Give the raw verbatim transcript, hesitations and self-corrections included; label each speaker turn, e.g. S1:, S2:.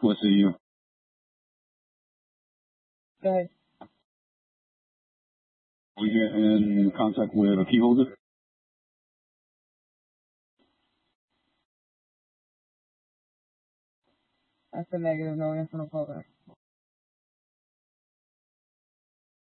S1: What say you?
S2: Go ahead.
S1: We get in contact with a key holder?
S2: That's a negative, no answer, no callback.